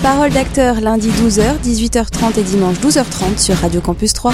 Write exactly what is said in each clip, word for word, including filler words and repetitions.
Paroles d'acteurs, lundi douze heures, dix-huit heures trente et dimanche douze heures trente sur Radio Campus trois.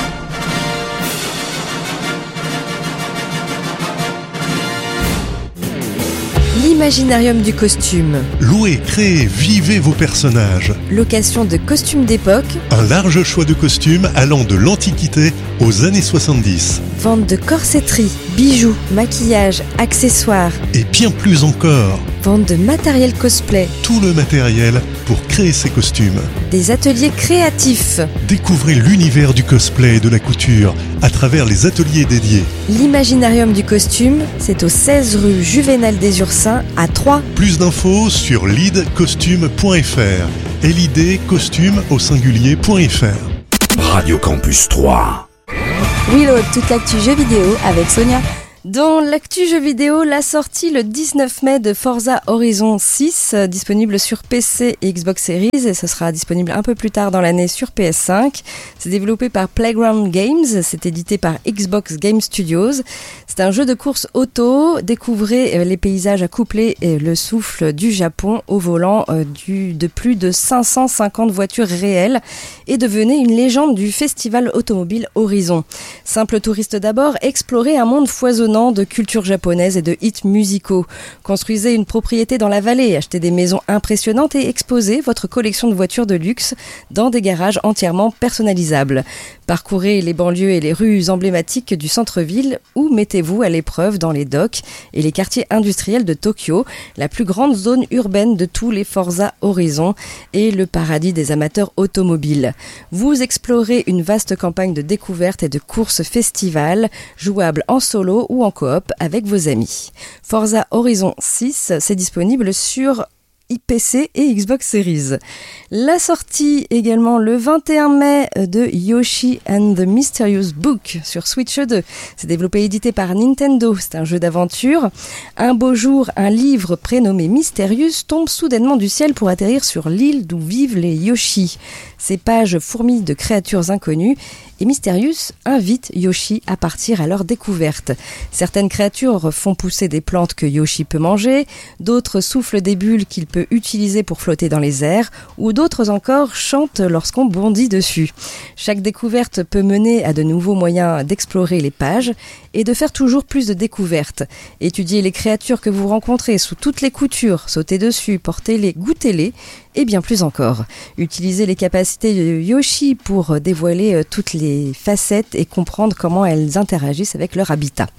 L'imaginarium du costume. Louez, créez, vivez vos personnages. Location de costumes d'époque. Un large choix de costumes allant de l'Antiquité aux années soixante-dix. Vente de corsetterie, bijoux, maquillage, accessoires. Et bien plus encore. Vente de matériel cosplay. Tout le matériel pour créer ces costumes. Des ateliers créatifs. Découvrez l'univers du cosplay et de la couture à travers les ateliers dédiés. L'imaginarium du costume, c'est au seize rue Juvénal des Ursins à Troyes. Plus d'infos sur lidcostume point f r. L I D costume au singulier point f r. Radio Campus trois. Reload, toute l'actu jeux vidéo avec Sonia. Dans l'actu jeux vidéo, la sortie le dix-neuf mai de Forza Horizon six, euh, disponible sur P C et Xbox Series, et ce sera disponible un peu plus tard dans l'année sur P S cinq. C'est développé par Playground Games, c'est édité par Xbox Game Studios. C'est un jeu de course auto. Découvrez euh, les paysages accouplés et le souffle du Japon au volant euh, du, de plus de cinq cent cinquante voitures réelles et devenez une légende du festival automobile Horizon. Simple touriste d'abord, explorez un monde foisonnant de culture japonaise et de hits musicaux. Construisez une propriété dans la vallée, achetez des maisons impressionnantes et exposez votre collection de voitures de luxe dans des garages entièrement personnalisables. Parcourez les banlieues et les rues emblématiques du centre-ville ou mettez-vous à l'épreuve dans les docks et les quartiers industriels de Tokyo, la plus grande zone urbaine de tous les Forza Horizon et le paradis des amateurs automobiles. Vous explorez une vaste campagne de découverte et de courses festivals, jouables en solo ou en coop avec vos amis. Forza Horizon six, c'est disponible sur P C et Xbox Series. La sortie également le vingt et un mai de Yoshi and the Mysterious Book sur Switch deux. C'est développé et édité par Nintendo. C'est un jeu d'aventure. Un beau jour, un livre prénommé Mysterious tombe soudainement du ciel pour atterrir sur l'île d'où vivent les Yoshi. Ces pages fourmillent de créatures inconnues et Mysterious invite Yoshi à partir à leur découverte. Certaines créatures font pousser des plantes que Yoshi peut manger, d'autres soufflent des bulles qu'il peut utiliser pour flotter dans les airs, ou d'autres encore chantent lorsqu'on bondit dessus. Chaque découverte peut mener à de nouveaux moyens d'explorer les pages et de faire toujours plus de découvertes. Étudiez les créatures que vous rencontrez sous toutes les coutures, sautez dessus, portez-les, goûtez-les, et bien plus encore. Utilisez les capacités de Yoshi pour dévoiler toutes les facettes et comprendre comment elles interagissent avec leur habitat.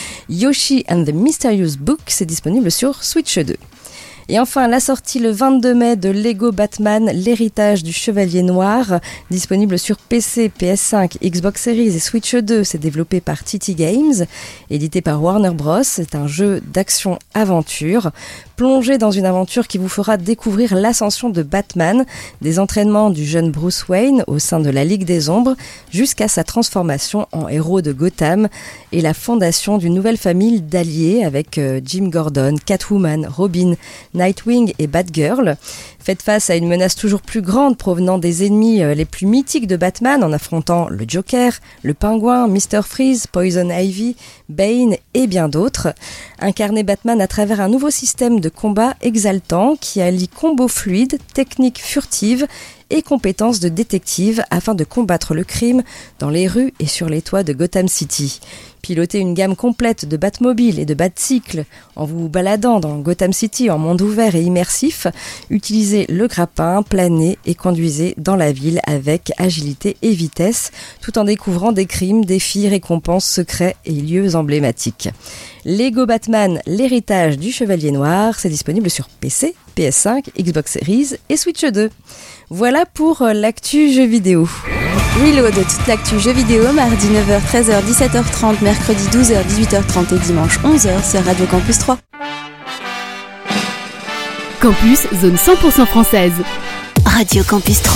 Yoshi and the Mysterious Book, c'est disponible sur Switch deux. Et enfin, la sortie le vingt-deux mai de Lego Batman, l'héritage du Chevalier Noir, disponible sur P C, P S cinq, Xbox Series et Switch deux. C'est développé par T T Games, édité par Warner Bros. C'est un jeu d'action-aventure. Plongez dans une aventure qui vous fera découvrir l'ascension de Batman, des entraînements du jeune Bruce Wayne au sein de la Ligue des Ombres, jusqu'à sa transformation en héros de Gotham et la fondation d'une nouvelle famille d'alliés avec euh, Jim Gordon, Catwoman, Robin, Nightwing et Batgirl. Faites face à une menace toujours plus grande provenant des ennemis les plus mythiques de Batman en affrontant le Joker, le Pingouin, mister Freeze, Poison Ivy, Bane et bien d'autres. Incarnez Batman à travers un nouveau système de combat exaltant qui allie combos fluides, techniques furtives et compétences de détective afin de combattre le crime dans les rues et sur les toits de Gotham City. Pilotez une gamme complète de Batmobile et de Batcycle en vous baladant dans Gotham City en monde ouvert et immersif. Utilisez le grappin, planez et conduisez dans la ville avec agilité et vitesse tout en découvrant des crimes, défis, récompenses, secrets et lieux emblématiques. Lego Batman, l'héritage du Chevalier Noir, c'est disponible sur P C, P S cinq, Xbox Series et Switch deux. Voilà pour l'actu jeux vidéo. Reload, toute l'actu jeux vidéo, mardi neuf heures, treize heures, dix-sept heures trente, mercredi douze heures, dix-huit heures trente et dimanche onze heures sur Radio Campus trois. Campus, zone cent pour cent française. Radio Campus trois.